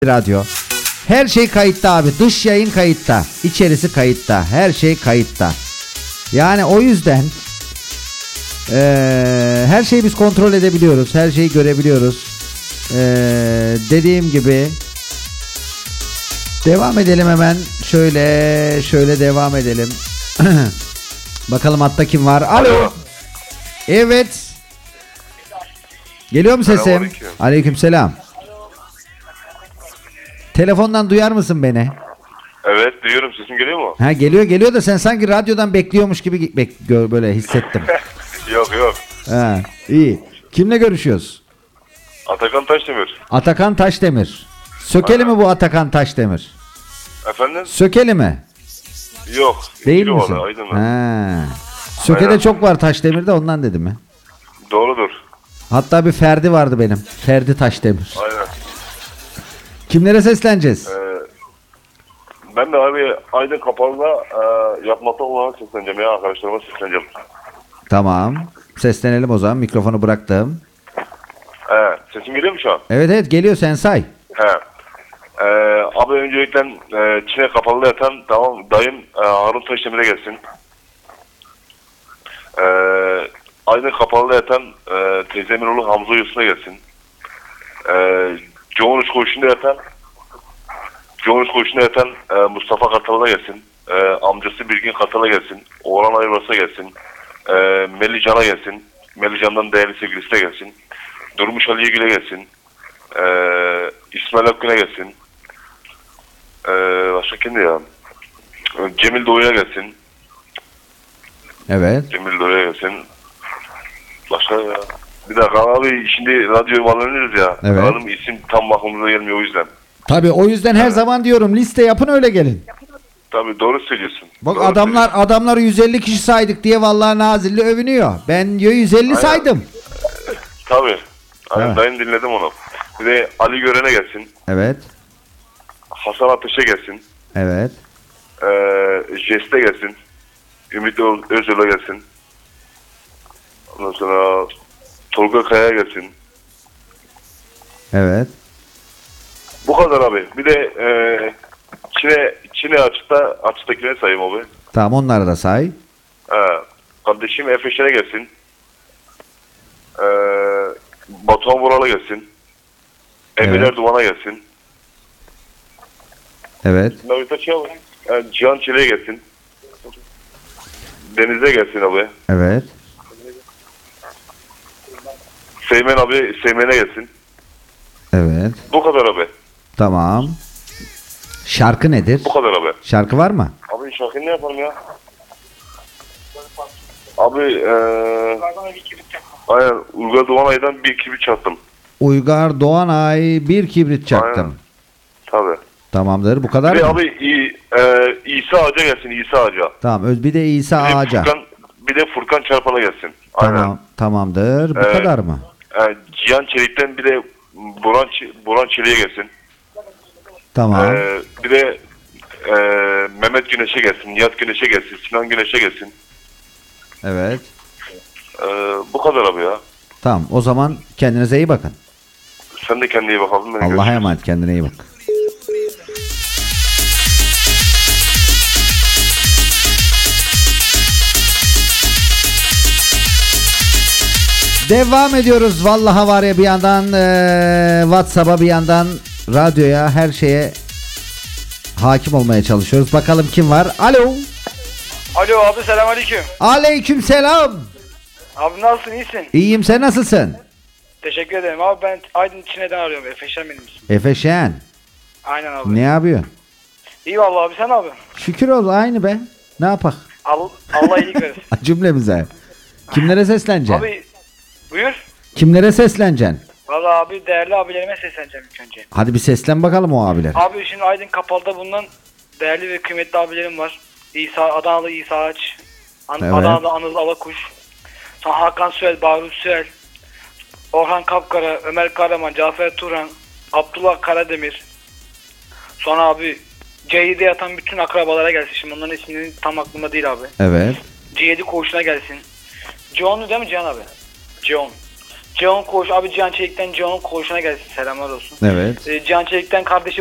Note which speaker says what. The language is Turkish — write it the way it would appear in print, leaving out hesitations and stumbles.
Speaker 1: Radyo. Her şey kayıtta abi. Dış yayın kayıtta. İçerisi kayıtta. Her şey kayıtta. Yani o yüzden her şeyi biz kontrol edebiliyoruz. Her şeyi görebiliyoruz. Dediğim gibi devam edelim hemen. Şöyle devam edelim. Bakalım hatta kim var? Alo. Evet. Geliyor mu sesim? Aleykümselam. Telefondan duyar mısın beni?
Speaker 2: Evet, duyuyorum. Sesim geliyor mu?
Speaker 1: Ha, geliyor da sen sanki radyodan bekliyormuş gibi böyle hissettim.
Speaker 2: Yok.
Speaker 1: Ha, iyi. Kimle görüşüyoruz?
Speaker 2: Atakan Taşdemir.
Speaker 1: Atakan Taşdemir. Sökeli mi bu Atakan Taşdemir?
Speaker 2: Efendim?
Speaker 1: Sökeli mi?
Speaker 2: Yok.
Speaker 1: Değil misin? Ha. Söke'de
Speaker 2: Aynen.
Speaker 1: çok var Taşdemir'de, ondan dedim ya.
Speaker 2: Doğrudur.
Speaker 1: Hatta bir Ferdi vardı benim. Ferdi Taşdemir.
Speaker 2: Aynen.
Speaker 1: Kimlere sesleneceğiz?
Speaker 2: Ben de abi Aydın Kapalı'da yapmakta olarak sesleneceğim ya, arkadaşlarıma sesleneceğim.
Speaker 1: Tamam. Seslenelim o zaman. Mikrofonu bıraktım.
Speaker 2: Sesim geliyor mu şu an?
Speaker 1: Evet geliyor, sen say.
Speaker 2: Abi öncelikle Çin'e kapalı yatan dayım Harun Taşdemir'e gelsin. Aydın Kapalı'da yatan teyzemin oğlu Hamza Yusuf'a gelsin. Coğunuş Koğuşu'nda yatan Mustafa Kartal'a gelsin. Amcası Bilgin Kartal'a gelsin. Orhan Ayvas'a gelsin. Melih Can'a gelsin. Melih Can'dan değerli sevgilisine gelsin. Durmuş Ali Yegül'e gelsin. İsmail Akgün'e gelsin. Başka kimdi ya? Cemil Doğu'ya gelsin.
Speaker 1: Evet.
Speaker 2: Cemil Doğu'ya gelsin. Başka ya. Bir dakika abi, şimdi radyoyu bağlanıyoruz ya.
Speaker 1: Evet.
Speaker 2: Hanım isim tam aklımıza gelmiyor, o yüzden.
Speaker 1: Tabii, o yüzden her zaman diyorum, liste yapın öyle gelin.
Speaker 2: Tabii, doğru söylüyorsun.
Speaker 1: Bak,
Speaker 2: doğru
Speaker 1: adamlar 150 kişi saydık diye vallahi Nazilli övünüyor. Ben diyor 150
Speaker 2: Aynen.
Speaker 1: saydım.
Speaker 2: Tabii. Aynen,
Speaker 1: Evet.
Speaker 2: dayım dinledim onu. Bir de Ali Gören'e gelsin.
Speaker 1: Evet.
Speaker 2: Hasan Ateş'e gelsin.
Speaker 1: Evet.
Speaker 2: Jest'e gelsin. Ümit Özöl'e gelsin. Ondan sonra Tolga Kaya'ya gelsin.
Speaker 1: Evet.
Speaker 2: Bu kadar abi. Bir de Çin'e açıktakine sayayım abi.
Speaker 1: Tamam, onları da say.
Speaker 2: Kardeşim Efe Şen'e gelsin. Batuhan Vural'a gelsin. Emir
Speaker 1: Evet.
Speaker 2: Erdoğan'a gelsin.
Speaker 1: Evet.
Speaker 2: Cihan Çele'ye gelsin. Deniz'e gelsin abi.
Speaker 1: Evet.
Speaker 2: Seymen'e gelsin.
Speaker 1: Evet.
Speaker 2: Bu kadar abi.
Speaker 1: Tamam. Şarkı nedir?
Speaker 2: Bu kadar abi.
Speaker 1: Şarkı var mı?
Speaker 2: Abi şarkıyı ne yapalım ya? Abi aynen, Uygar Doğanay'dan bir kibrit çaktım.
Speaker 1: Uygar Doğanay bir kibrit çaktım.
Speaker 2: Aynen. Tabii.
Speaker 1: Tamamdır, bu kadar
Speaker 2: Bir de
Speaker 1: mı?
Speaker 2: abi İsa Ağaca gelsin, İsa Ağaca.
Speaker 1: Tamam, bir de İsa Ağaca.
Speaker 2: Bir de Furkan Çarpan'a gelsin.
Speaker 1: Tamam,
Speaker 2: Aynen.
Speaker 1: tamamdır. Bu kadar mı?
Speaker 2: Cihan Çelik'ten bir de Burhan Çelik'e gelsin.
Speaker 1: Tamam.
Speaker 2: Bir de Mehmet Güneş'e gelsin, Nihat Güneş'e gelsin, Sinan Güneş'e gelsin.
Speaker 1: Evet.
Speaker 2: Bu kadar abi ya.
Speaker 1: Tamam, o zaman kendinize iyi bakın.
Speaker 2: Sen de kendine iyi bak abim.
Speaker 1: Allah'a emanet, kendine iyi bak. Devam ediyoruz. Vallahi var ya, bir yandan WhatsApp'a, bir yandan radyoya, her şeye hakim olmaya çalışıyoruz. Bakalım kim var? Alo.
Speaker 3: Alo abi, selamünaleyküm.
Speaker 1: Aleykümselam.
Speaker 3: Abi nasılsın, iyisin?
Speaker 1: İyiyim, sen nasılsın?
Speaker 3: Teşekkür ederim abi, ben Aydın Çin'den arıyorum. Efe Şen benim ismim.
Speaker 1: Efe Şen.
Speaker 3: Aynen abi.
Speaker 1: Ne yapıyorsun?
Speaker 3: İyi vallahi abi, sen abi.
Speaker 1: Şükür ol, aynı be. Ne yapak?
Speaker 3: Allah iyilik versin.
Speaker 1: Cümlemize. Kimlere sesleneceksin?
Speaker 3: Abi buyur.
Speaker 1: Kimlere sesleneceksin?
Speaker 3: Vallahi abi, değerli abilerime sesleneceğim ilk önce.
Speaker 1: Hadi bir seslen bakalım o abiler.
Speaker 3: Abi şimdi Aydın Kapalı'da bulunan değerli ve kıymetli abilerim var. Adanalı İsa Ağaç,
Speaker 1: Evet.
Speaker 3: Adanalı Anıl Alakuş, sonra Hakan Süel, Barut Süel, Orhan Kapkara, Ömer Kahraman, Cafer Turan, Abdullah Karademir. Sonra abi C7'de yatan bütün akrabalara gelsin. Şimdi onların isminin tam aklımda değil abi.
Speaker 1: Evet.
Speaker 3: C7 koğuşuna gelsin. Cihan'ı değil mi Cihan abi? Cihan. Cihan Koğuş abi, Cihan Çelik'ten Cihan Koğuş'una gelsin, selamlar olsun.
Speaker 1: Evet.
Speaker 3: Cihan Çelik'ten kardeşi